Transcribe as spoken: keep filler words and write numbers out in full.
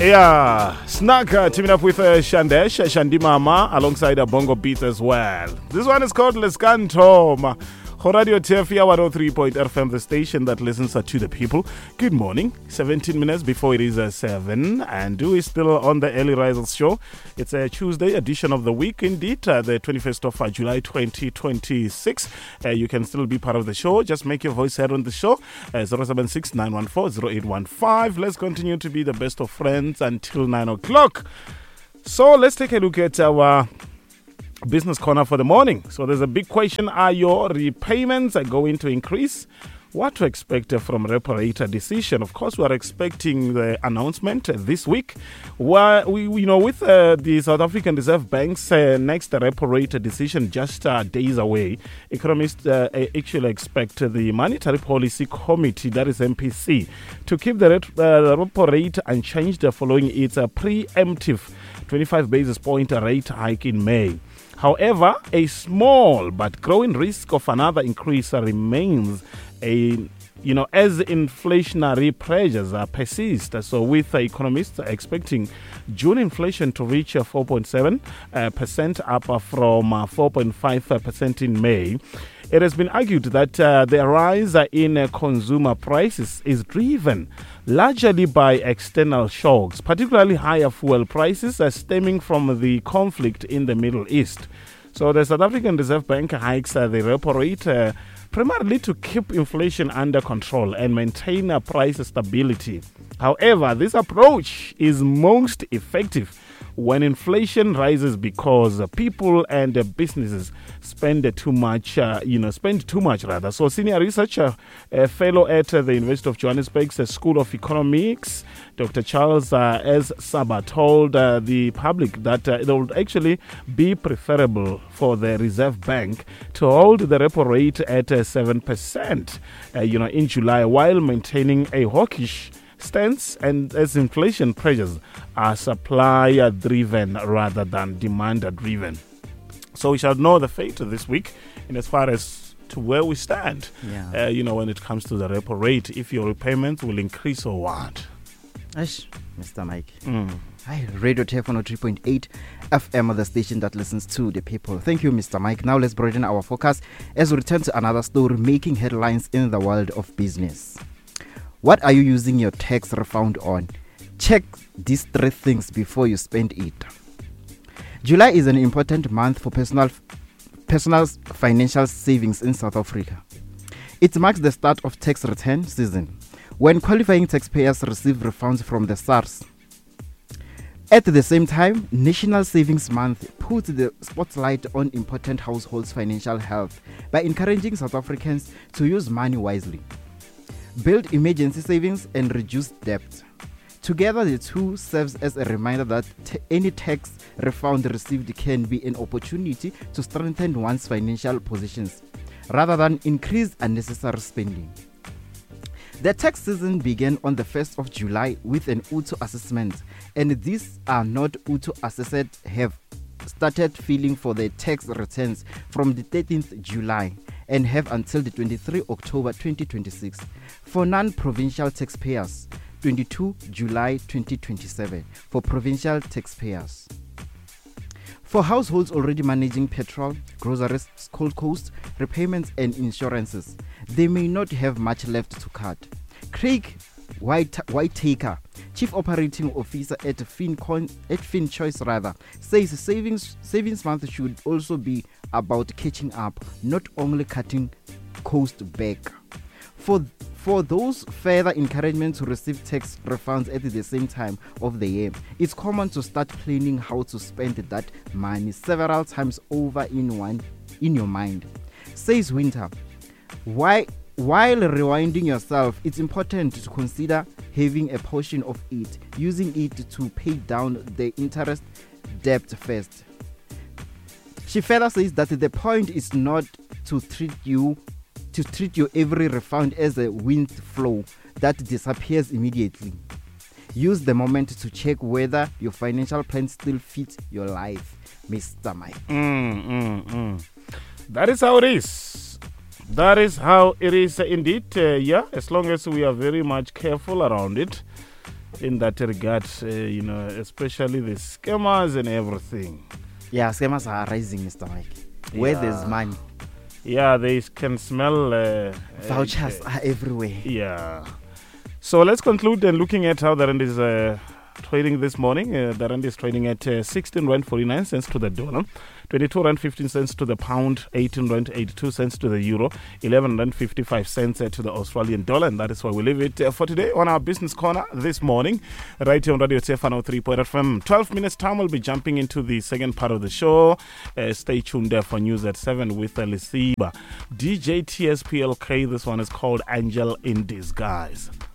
Yeah, Snack uh, teaming up with uh, Shandesh, uh, Shandi Mama, alongside a bongo beat as well. This one is called Lescanto. Radio T F one oh three point F M, the station that listens uh, to the people. Good morning, seventeen minutes before it is uh, seven, and we're still on the Early Risers show. It's a Tuesday edition of the week, indeed, uh, the twenty-first of uh, July twenty twenty-six. Uh, you can still be part of the show. Just make your voice heard on the show. Uh, zero seven six nine one four zero eight one five. Let's continue to be the best of friends until nine o'clock. So let's take a look at our business corner for the morning. So there's a big question. Are your repayments are going to increase? What to expect from repo rate decision? Of course, we are expecting the announcement this week. Where we, you know, with uh, the South African Reserve Bank's uh, next repo rate decision just uh, days away, economists uh, actually expect the Monetary Policy Committee, that is M P C, to keep the, ret- uh, the repo rate unchanged following its uh, preemptive twenty-five basis point rate hike in May. However, a small but growing risk of another increase remains, a, you know, as inflationary pressures uh, persist. So with uh, economists expecting June inflation to reach uh, four point seven percent uh, up uh, from uh, four point five percent in May. It has been argued that uh, the rise in uh, consumer prices is driven largely by external shocks, particularly higher fuel prices uh, stemming from the conflict in the Middle East. So the South African Reserve Bank hikes uh, the repo rate uh, primarily to keep inflation under control and maintain uh, price stability. However, this approach is most effective when inflation rises because uh, people and uh, businesses spend uh, too much, uh, you know, spend too much rather. So senior researcher, uh, fellow at uh, the University of Johannesburg's uh, School of Economics, Doctor Charles uh, S. Saba told uh, the public that uh, it would actually be preferable for the Reserve Bank to hold the repo rate at uh, seven percent, uh, you know, in July while maintaining a hawkish stance, and as inflation pressures are supply driven rather than demand driven. So we shall know the fate of this week in as far as to where we stand, yeah. uh, you know, when it comes to the repo rate, if your repayments will increase or what. Ash, Mister Mike. Mm. Hi, Radio T F one oh three point eight F M, the station that listens to the people. Thank you, Mister Mike. Now let's broaden our focus as we return to another story making headlines in the world of business. What are you using your tax refund on? Check these three things before you spend it. July is an important month for personal personal financial savings in South Africa. It marks the start of tax return season, when qualifying taxpayers receive refunds from the SARS. At the same time, National Savings Month puts the spotlight on important households' financial health by encouraging South Africans to use money wisely, build emergency savings, and reduce debt. Together, the two serves as a reminder that t- any tax refund received can be an opportunity to strengthen one's financial positions, rather than increase unnecessary spending. The tax season began on the first of July with an U T O assessment, and these are not U T O assessed have started filing for their tax returns from the thirteenth of July and have until the twenty-third of October twenty twenty-six. For non-provincial taxpayers, twenty-second of July twenty twenty-seven for provincial taxpayers. For households already managing petrol, groceries, school costs, repayments and insurances, they may not have much left to cut. Craig White, Whitaker, Chief Operating Officer at FinCon, at FinChoice rather, says savings savings month should also be about catching up, not only cutting cost back. For For those further encouragement to receive tax refunds at the same time of the year, it's common to start planning how to spend that money several times over in one in your mind, says Winter. Why? While rewinding yourself, it's important to consider having a portion of it, using it to pay down the interest debt first. She further says that the point is not to treat you to treat your every refund as a wind flow that disappears immediately. Use the moment to check whether your financial plan still fits your life, Mister Mike. Mm, mm, mm. That is how it is. That is how it is uh, indeed. Uh, yeah, as long as we are very much careful around it, in that regard, uh, you know, especially the scammers and everything. Yeah, scammers are rising, Mister Mike. Where Yeah. there's money, Yeah, they can smell uh, vouchers uh, are everywhere. Yeah. So let's conclude and looking at how the rand is uh, trading this morning. Uh, the rand is trading at uh, sixteen rand forty-nine cents to the dollar, twenty-two rand fifteen cents to the pound, eighteen rand eighty-two cents to the euro, eleven rand fifty-five cents uh, to the Australian dollar. And that is where we leave it uh, for today on our business corner this morning, right here on Radio T F one oh three point F M. twelve minutes time, we'll be jumping into the second part of the show. Uh, stay tuned there for news at seven with uh, Lisiba. D J T S P L K, this one is called Angel in Disguise.